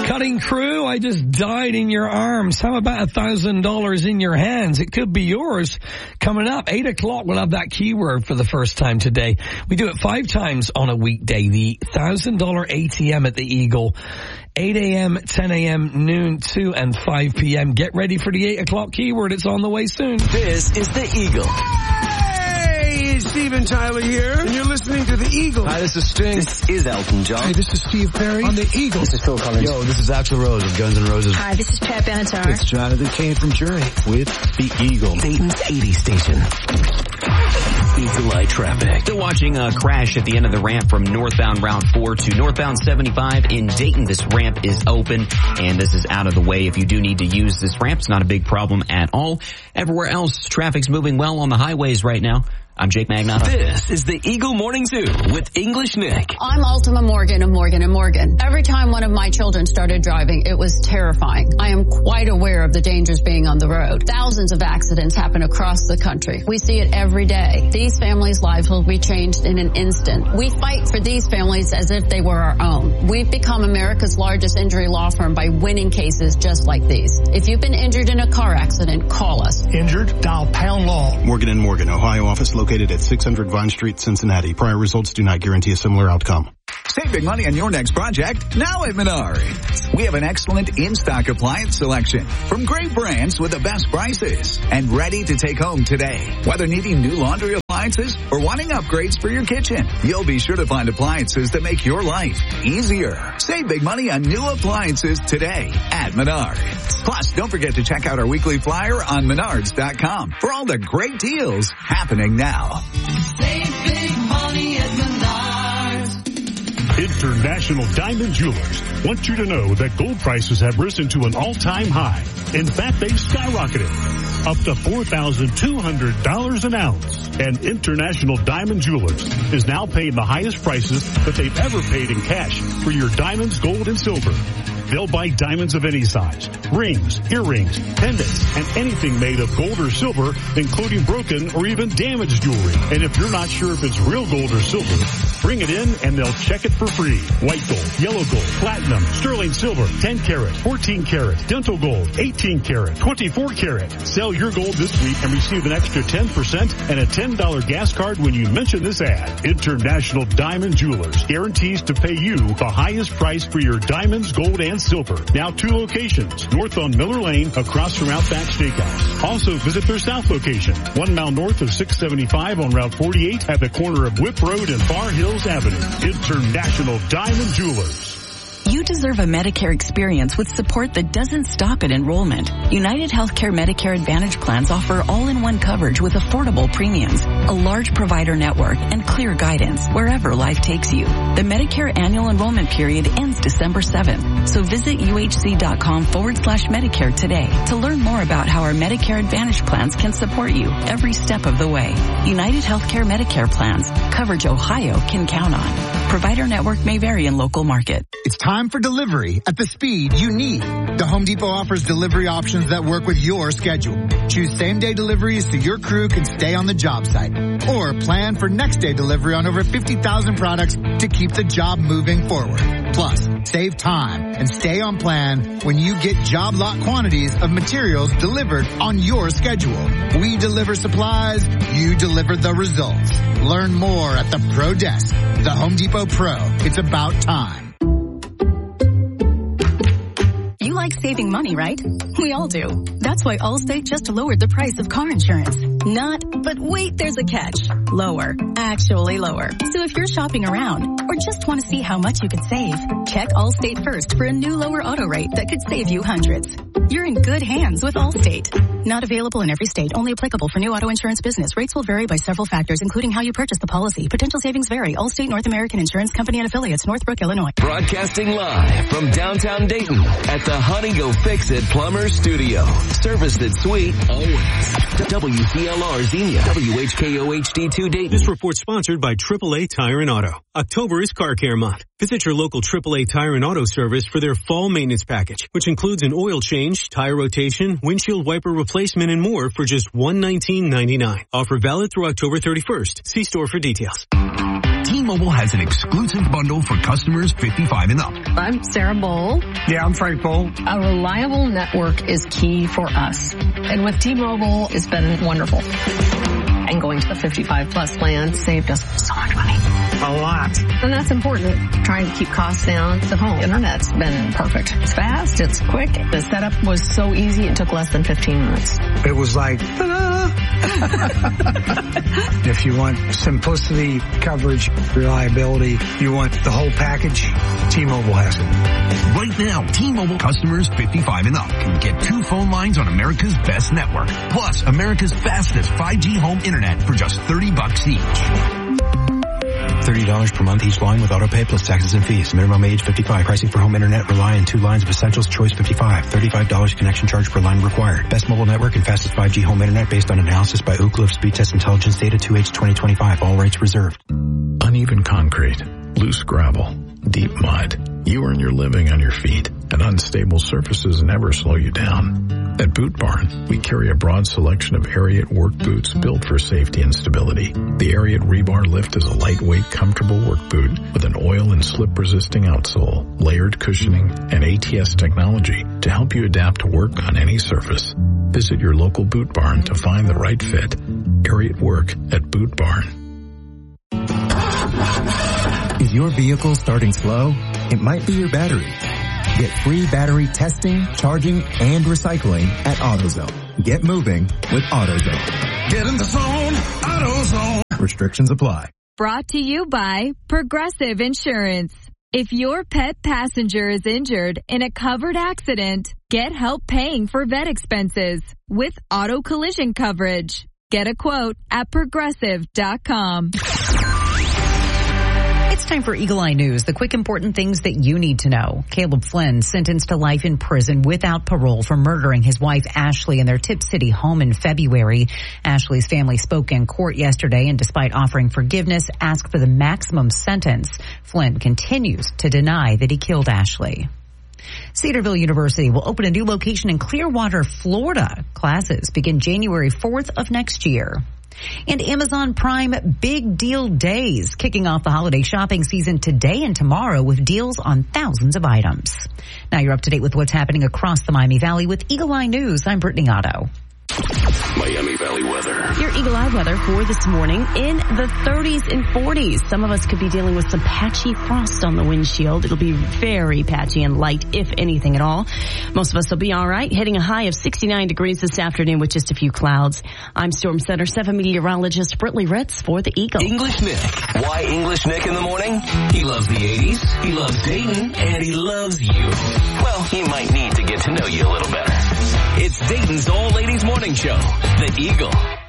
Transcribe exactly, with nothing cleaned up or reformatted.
Cutting crew, I just died in your arms. How about a thousand dollars in your hands? It could be yours. Coming up, eight o'clock, we'll have that keyword for the first time today. We do it five times on a weekday. The thousand dollar A T M at the Eagle. eight a.m., ten a.m., noon, two, and five p.m. Get ready for the eight o'clock keyword. It's on the way soon. This is the Eagle. Hey, it's Steven Tyler here, and you're listening to the Eagle. Hi, this is Sting. This is Elton John. Hey, this is Steve Perry on the Eagle. This is Phil Collins. Yo, this is Axl Rose of Guns N' Roses. Hi, this is Pat Benatar. It's Jonathan Cain from Journey with the Eagle. Dayton's eighty station. Eagle Eye traffic. Still watching a crash at the end of the ramp from northbound Route four to northbound seventy-five in Dayton. This ramp is open, and this is out of the way. If you do need to use this ramp, it's not a big problem at all. Everywhere else, traffic's moving well on the highways right now. I'm Jake Magnotta. This is the Eagle Morning Zoo with English Nick. I'm Ultima Morgan of Morgan and Morgan. Every time one of my children started driving, it was terrifying. I am quite aware of the dangers being on the road. Thousands of accidents happen across the country. We see it every day. These families' lives will be changed in an instant. We fight for these families as if they were our own. We've become America's largest injury law firm by winning cases just like these. If you've been injured in a car accident, call us. Injured? Dial pound law. Morgan and Morgan, Ohio office located at six hundred Vine Street, Cincinnati. Prior results do not guarantee a similar outcome. Save big money on your next project now at Menards. We have an excellent in-stock appliance selection from great brands with the best prices and ready to take home today. Whether needing new laundry appliances or wanting upgrades for your kitchen, you'll be sure to find appliances that make your life easier. Save big money on new appliances today at Menards. Plus, don't forget to check out our weekly flyer on menards dot com for all the great deals happening now. Save big money at Menards. International Diamond Jewelers want you to know that gold prices have risen to an all-time high. In fact, they've skyrocketed up to four thousand two hundred dollars an ounce. And International Diamond Jewelers is now paying the highest prices that they've ever paid in cash for your diamonds, gold, and silver. They'll buy diamonds of any size, rings, earrings, pendants, and anything made of gold or silver, including broken or even damaged jewelry. And if you're not sure if it's real gold or silver, bring it in and they'll check it for free. White gold, yellow gold, platinum, sterling silver, ten karat, fourteen karat, dental gold, eighteen karat, twenty-four karat. Sell your gold this week and receive an extra ten percent and a ten dollars gas card when you mention this ad. International Diamond Jewelers guarantees to pay you the highest price for your diamonds, gold, and silver. Now two locations, north on Miller Lane, across from Outback Steakhouse. Also visit their south location, one mile north of six seventy-five on Route forty-eight at the corner of Whip Road and Far Hills Avenue. International Diamond Jewelers. You deserve a Medicare experience with support that doesn't stop at enrollment. United Healthcare Medicare Advantage plans offer all-in-one coverage with affordable premiums, a large provider network, and clear guidance wherever life takes you. The Medicare annual enrollment period ends December seventh, so visit uhc.com forward slash Medicare today to learn more about how our Medicare Advantage plans can support you every step of the way. United Healthcare Medicare plans, coverage Ohio can count on. Provider network may vary in local market. It's time for delivery at the speed you need. The Home Depot offers delivery options that work with your schedule. Choose same-day deliveries so your crew can stay on the job site. Or plan for next-day delivery on over fifty thousand products to keep the job moving forward. Plus, save time and stay on plan when you get job lot quantities of materials delivered on your schedule. We deliver supplies, you deliver the results. Learn more at the Pro Desk. The Home Depot Pro. It's about time. You like saving money, right? We all do. That's why Allstate just lowered the price of car insurance. Not, but wait, there's a catch. Lower. Actually lower. So if you're shopping around or just want to see how much you could save, check Allstate first for a new lower auto rate that could save you hundreds. You're in good hands with Allstate. Not available in every state. Only applicable for new auto insurance business. Rates will vary by several factors, including how you purchase the policy. Potential savings vary. Allstate North American Insurance Company and Affiliates, Northbrook, Illinois. Broadcasting live from downtown Dayton at the Honey Go Fix It Plumber Studio. Service that's sweet always. W C L R Xenia. W H K O H D two Dayton. This report sponsored by triple A Tire and Auto. October is Car Care Month. Visit your local triple A Tire and Auto service for their fall maintenance package, which includes an oil change, tire rotation, windshield wiper replacement, and more for just one hundred nineteen ninety-nine. Offer valid through October thirty-first. See store for details. Team T-Mobile has an exclusive bundle for customers fifty-five and up. I'm Sarah Bowl. Yeah, I'm Frank Bowl. A reliable network is key for us. And with T-Mobile, it's been wonderful. And going to the fifty-five plus plan saved us so much money. A lot. And that's important. Trying to keep costs down. The home internet's been perfect. It's fast. It's quick. The setup was so easy. It took less than fifteen minutes. It was like, ta-da! If you want simplicity, coverage, reliability, you want the whole package, T-Mobile has it. Right now, T-Mobile customers fifty-five and up can get two phone lines on America's best network, plus America's fastest five G home internet for just thirty bucks each. thirty dollars per month each line with auto pay plus taxes and fees. Minimum age fifty-five. Pricing for home internet rely on two lines of essentials. Choice fifty-five. thirty-five dollars connection charge per line required. Best mobile network and fastest five G home internet based on analysis by Ookla of Speed Test Intelligence data two H twenty twenty-five. All rights reserved. Uneven concrete, loose gravel, deep mud. You earn your living on your feet, and unstable surfaces never slow you down. At Boot Barn, we carry a broad selection of Ariat work boots built for safety and stability. The Ariat Rebar Lift is a lightweight, comfortable work boot with an oil and slip-resisting outsole, layered cushioning, and A T S technology to help you adapt to work on any surface. Visit your local Boot Barn to find the right fit. Ariat Work at Boot Barn. Is your vehicle starting slow? It might be your battery. Get free battery testing, charging, and recycling at AutoZone. Get moving with AutoZone. Get in the zone, AutoZone. Restrictions apply. Brought to you by Progressive Insurance. If your pet passenger is injured in a covered accident, get help paying for vet expenses with auto collision coverage. Get a quote at progressive dot com. It's time for Eagle Eye News, the quick important things that you need to know. Caleb Flynn sentenced to life in prison without parole for murdering his wife Ashley in their Tip City home in February. Ashley's family spoke in court yesterday and despite offering forgiveness, asked for the maximum sentence. Flynn continues to deny that he killed Ashley. Cedarville University will open a new location in Clearwater, Florida. Classes begin January fourth of next year. And Amazon Prime Big Deal Days, kicking off the holiday shopping season today and tomorrow with deals on thousands of items. Now you're up to date with what's happening across the Miami Valley with Eagle Eye News. I'm Brittany Otto. Miami Valley weather. Your Eagle Eye weather for this morning in the thirties and forties. Some of us could be dealing with some patchy frost on the windshield. It'll be very patchy and light, if anything at all. Most of us will be all right, hitting a high of sixty-nine degrees this afternoon with just a few clouds. I'm Storm Center seven meteorologist Britley Ritz for the Eagle. English Nick. Why English Nick in the morning? He loves the eighties, he loves Dayton, and he loves you. Well, he might need to get to know you a little better. It's Dayton's All Ladies Morning Show, The Eagle.